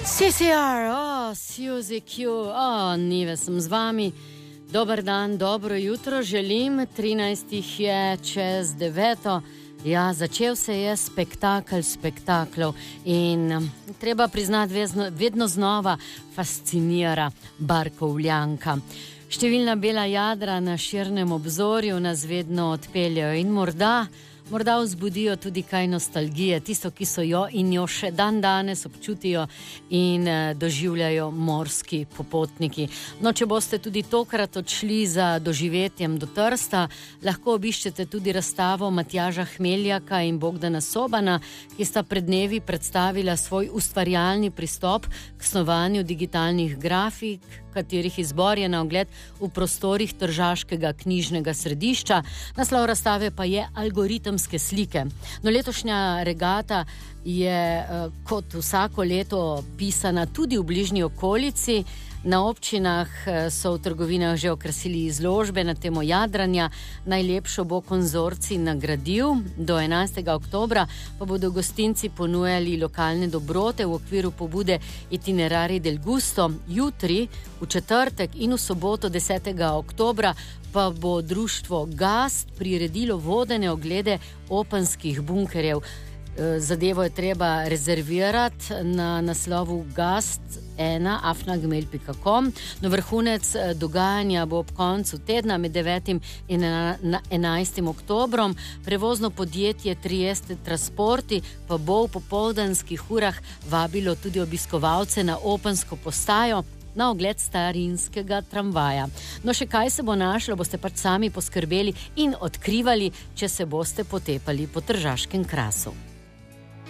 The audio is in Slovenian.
CCR, Suzy Q, Nive sem z vami. Dober dan, dobro jutro želim. 13 je čez 9. Ja, začel se je spektaklov in treba priznati, vedno znova fascinira Barkovljanka. Številna bela jadra na širnem obzorju nas vedno odpeljajo in morda vzbudijo tudi kaj nostalgije, tisto, ki so jo in jo še dan danes občutijo in doživljajo morski popotniki. No, če boste tudi tokrat odšli za doživetjem do Trsta, lahko obiščete tudi razstavo Matjaža Hmeljaka in Bogdana Sobana, ki sta pred dnevi predstavila svoj ustvarjalni pristop k snovanju digitalnih grafik, katerih izbor je na ogled v prostorih tržaškega knjižnega središča. Naslov razstave pa je Algoritemske slike. No, letošnja regata je kot vsako leto pisana tudi v bližnji okolici. Na občinah so v trgovinah že okrasili izložbe na temo jadranja. Najlepšo bo konzorcij nagradil. Do 11. oktobra pa bodo gostinci ponujali lokalne dobrote v okviru pobude Itinerari del Gusto. Jutri, v četrtek in v soboto 10. oktobra pa bo društvo Gast priredilo vodene oglede openskih bunkerjev. Zadevo je treba rezervirati na naslovu gast1@gmail.com. No, vrhunec dogajanja bo ob koncu tedna med 9. in 11. oktobrom. Prevozno podjetje Trieste Transporti pa bo v popoldanskih urah vabilo tudi obiskovalce na opensko postajo na ogled starinskega tramvaja. No, še kaj se bo našlo, boste pač sami poskrbeli in odkrivali, če se boste potepali po tržaškem krasu.